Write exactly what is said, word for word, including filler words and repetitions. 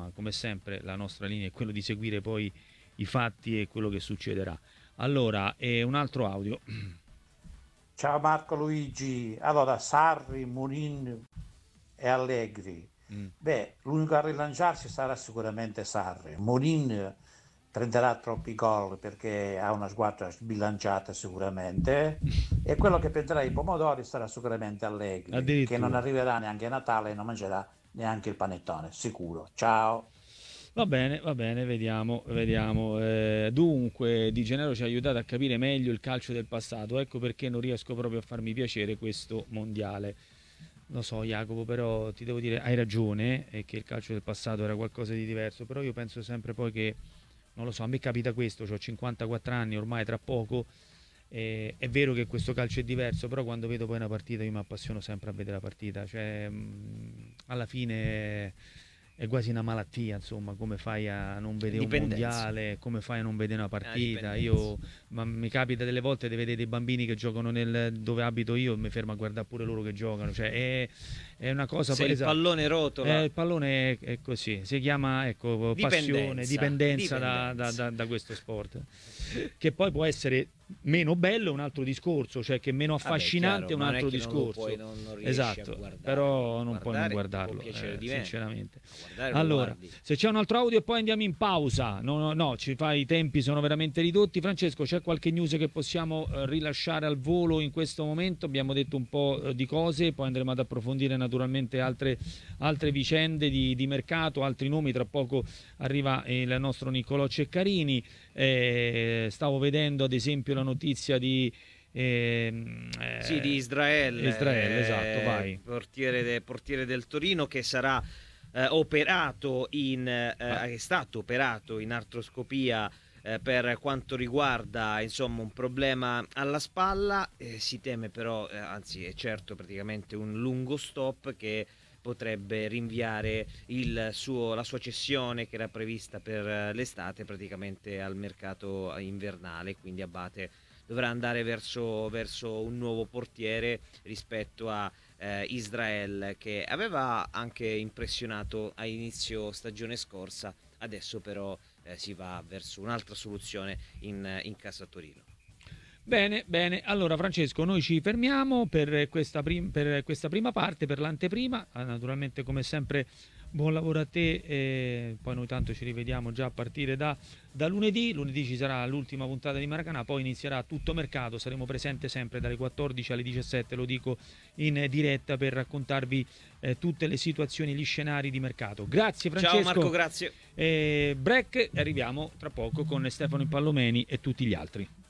insomma, come sempre la nostra linea è quello di seguire poi i fatti e quello che succederà. Allora, e un altro audio. Ciao Marco Luigi, allora Sarri, Munin e Allegri. Mm. Beh, l'unico a rilanciarsi sarà sicuramente Sarri. Munin prenderà troppi gol perché ha una squadra sbilanciata sicuramente e quello che prenderà i pomodori sarà sicuramente Allegri, che non Addirittura. arriverà neanche a Natale e non mangerà neanche il panettone, sicuro. Ciao. Va bene, va bene, vediamo, vediamo. Eh, dunque, Di Gennaro ci ha aiutato a capire meglio il calcio del passato, ecco perché non riesco proprio a farmi piacere questo mondiale. Lo so, Jacopo, però ti devo dire, hai ragione, è che il calcio del passato era qualcosa di diverso, però io penso sempre poi che, non lo so, a me capita questo, ho cinquantaquattro anni ormai tra poco, e è vero che questo calcio è diverso, però quando vedo poi una partita io mi appassiono sempre a vedere la partita, cioè mh, alla fine è quasi una malattia, insomma, come fai a non vedere un Dipendenza. mondiale, come fai a non vedere una È una partita? dipendenza. Io, ma mi capita delle volte di vedere dei bambini che giocano nel, dove abito io e mi fermo a guardare pure loro che giocano, cioè è, è una cosa Se poi il esatto. pallone rotola. Eh, il pallone è, è così, si chiama ecco, passione, Dipendenza, dipendenza da, da- dipendenza. da- da questo sport, che poi può essere meno bello, è un altro discorso, cioè che è meno Vabbè, è affascinante, chiaro, è un ma non è altro che non lo discorso. puoi, non, non riesci Esatto, a guardare. però non puoi non Guardare ti guardarlo, può piacere eh, di meno. sinceramente. A guardare lo Allora, guardi. se c'è un altro audio e poi andiamo in pausa. No, no, no, ci fai, i tempi sono veramente ridotti. Francesco, c'è qualche news che possiamo eh, rilasciare al volo in questo momento? Abbiamo detto un po' eh, di cose, poi andremo ad approfondire naturalmente altre, altre vicende di, di mercato, altri nomi. Tra poco arriva il nostro Niccolò Ceccarini. Eh, stavo vedendo ad esempio la notizia di... ehm, eh, Sì, di Israele, Israele, esatto, eh, vai. portiere, de- portiere del Torino che sarà eh, operato in, eh, Ah. è stato operato in artroscopia eh, per quanto riguarda insomma un problema alla spalla, eh, si teme però, eh, anzi è certo praticamente un lungo stop che potrebbe rinviare il suo, la sua cessione che era prevista per eh, l'estate praticamente al mercato invernale, quindi Abate dovrà andare verso, verso un nuovo portiere rispetto a eh, Israel, che aveva anche impressionato a inizio stagione scorsa, adesso però eh, si va verso un'altra soluzione in, in casa Torino. Bene, bene. Allora, Francesco, noi ci fermiamo per questa, prim- per questa prima parte, per l'anteprima. Ah, naturalmente, come sempre, buon lavoro a te. E poi noi tanto ci rivediamo già a partire da, da lunedì. Lunedì ci sarà l'ultima puntata di Maracanà, poi inizierà tutto mercato. Saremo presenti sempre dalle quattordici alle diciassette, lo dico in diretta, per raccontarvi eh, tutte le situazioni, gli scenari di mercato. Grazie, Francesco. Ciao Marco, grazie. Eh, break, arriviamo tra poco con Stefano Impallomeni e tutti gli altri.